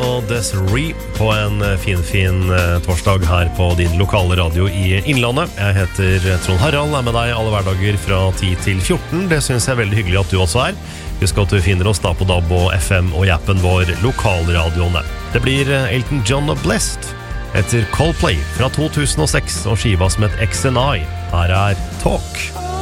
og Desiree på en fin torsdag her på din lokale radio i Innlandet. Jeg heter Trond Harald, er med deg alle hverdager fra 10 til 14. Det synes jeg er veldig hyggelig at du også er. Husk at du finner oss da på DAB og FM og appen vår lokalradioene. Det blir Elton John og Blessed etter Coldplay fra 2006 og skiva som et XNI. Her er Talk.